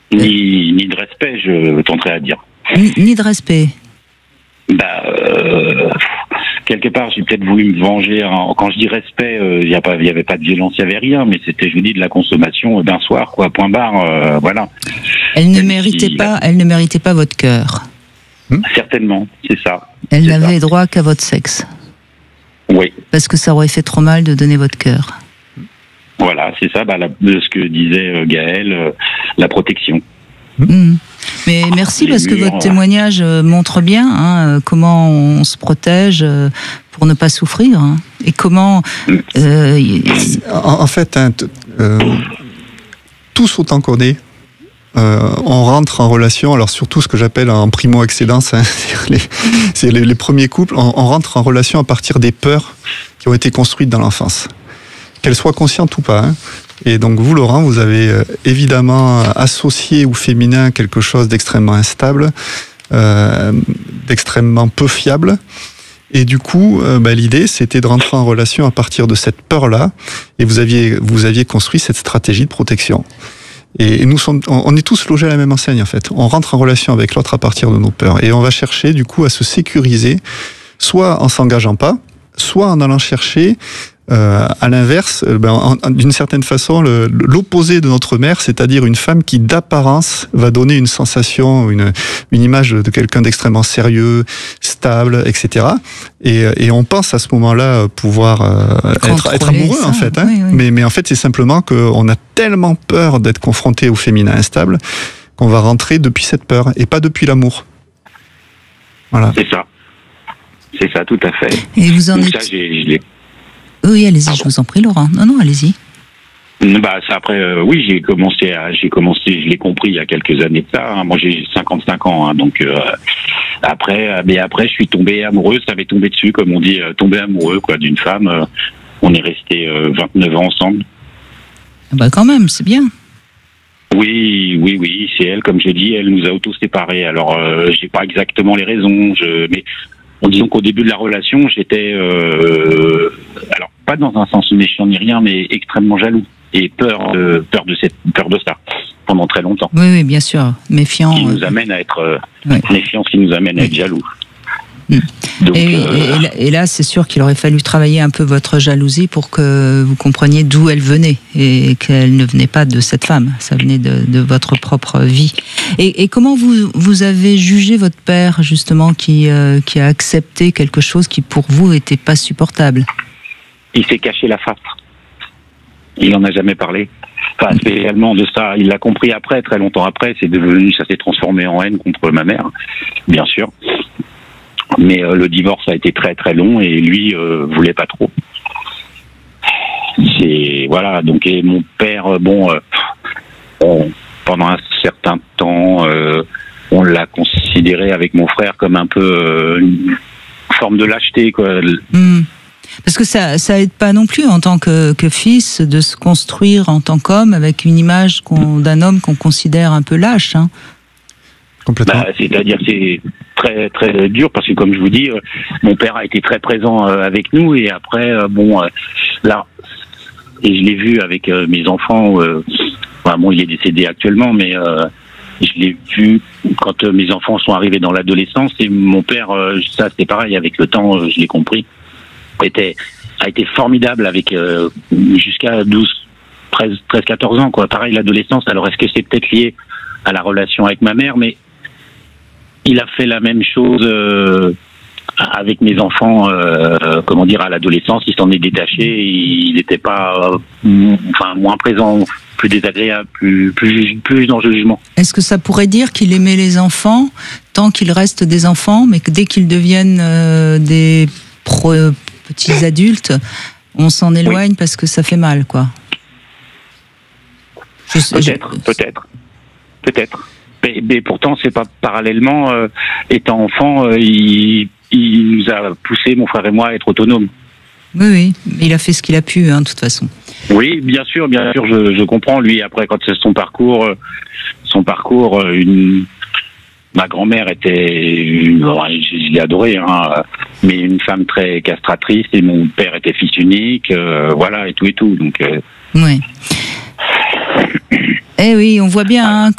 ni de respect, je tenterais à dire. Ni de respect. Quelque part, j'ai peut-être voulu me venger. Quand je dis respect, il y avait pas de violence, il y avait rien, mais c'était, je vous dis, de la consommation d'un soir, quoi. Point barre, voilà. Elle ne méritait pas votre cœur. Certainement, c'est ça. Elle n'avait droit qu'à votre sexe. Oui. Parce que ça aurait fait trop mal de donner votre cœur. Voilà, c'est ça, ce que disait Gaël, la protection. Mais merci parce que votre témoignage montre bien comment on se protège pour ne pas souffrir et comment. En fait, tous autant qu'on est. On rentre en relation, alors surtout ce que j'appelle en primo-accédance, c'est les premiers couples, on rentre en relation à partir des peurs qui ont été construites dans l'enfance, qu'elles soient conscientes ou pas. Et donc vous, Laurent, vous avez évidemment associé au féminin quelque chose d'extrêmement instable, d'extrêmement peu fiable. Et du coup, l'idée, c'était de rentrer en relation à partir de cette peur-là, et vous aviez construit cette stratégie de protection. Et on est tous logés à la même enseigne, en fait. On rentre en relation avec l'autre à partir de nos peurs. Et on va chercher, du coup, à se sécuriser, soit en s'engageant pas, soit en allant chercher, à l'inverse, d'une certaine façon, l'opposé de notre mère, c'est-à-dire une femme qui, d'apparence, va donner une sensation, une image de quelqu'un d'extrêmement sérieux, stable, etc. Et on pense à ce moment-là pouvoir être amoureux, ça, en fait. Oui. Mais en fait, c'est simplement qu'on a tellement peur d'être confronté au féminin instable qu'on va rentrer depuis cette peur et pas depuis l'amour. Voilà. C'est ça, tout à fait. Et vous en êtes... Oui, allez-y, je vous en prie, Laurent. Non, allez-y. Après, oui, j'ai commencé, je l'ai compris il y a quelques années de ça. Moi, j'ai 55 ans, donc après, je suis tombé amoureux. Ça m'est tombé dessus, comme on dit, tombé amoureux, quoi, d'une femme. On est resté 29 ans ensemble. Quand même, c'est bien. Oui, c'est elle, comme j'ai dit, elle nous a auto-séparés. Alors, j'ai pas exactement les raisons, mais disons qu'au début de la relation, j'étais, alors pas dans un sens méchant ni rien, mais extrêmement jaloux et peur de ça pendant très longtemps. Oui, bien sûr, méfiant. Qui nous amène à être méfiance, qui nous amène à être jaloux. Donc, et là, c'est sûr qu'il aurait fallu travailler un peu votre jalousie pour que vous compreniez d'où elle venait et qu'elle ne venait pas de cette femme, ça venait de votre propre vie. Et comment vous avez jugé votre père, justement, qui a accepté quelque chose qui, pour vous, n'était pas supportable? Il s'est caché la face. Il n'en a jamais parlé. Enfin, spécialement de ça. Il l'a compris après, très longtemps après. Ça s'est transformé en haine contre ma mère, bien sûr. Mais le divorce a été très très long et lui voulait pas trop. Voilà, donc et mon père, pendant un certain temps, on l'a considéré avec mon frère comme un peu une forme de lâcheté, quoi. Parce que ça aide pas non plus en tant que fils de se construire en tant qu'homme avec une image d'un homme qu'on considère un peu lâche. Complètement. C'est-à-dire c'est très très dur parce que comme je vous dis, mon père a été très présent avec nous et après là et je l'ai vu avec mes enfants. Il est décédé actuellement, mais je l'ai vu quand mes enfants sont arrivés dans l'adolescence et mon père, ça c'est pareil avec le temps, je l'ai compris, a été formidable avec jusqu'à 13-14 ans, quoi. Pareil l'adolescence. Alors est-ce que c'est peut-être lié à la relation avec ma mère, mais il a fait la même chose avec mes enfants, à l'adolescence. Il s'en est détaché, il n'était pas, moins présent, plus désagréable, plus dans le jugement. Est-ce que ça pourrait dire qu'il aimait les enfants tant qu'ils restent des enfants, mais que dès qu'ils deviennent des petits adultes, on s'en éloigne parce que ça fait mal, quoi? Peut-être. Mais pourtant, c'est pas parallèlement. Étant enfant, il nous a poussé, mon frère et moi, à être autonomes. Oui, il a fait ce qu'il a pu, de toute façon. Oui, bien sûr, je comprends. Lui, après, quand c'est son parcours, ma grand-mère était, je l'ai adorée, mais une femme très castratrice, et mon père était fils unique, et tout. Donc. Oui. Eh oui, on voit bien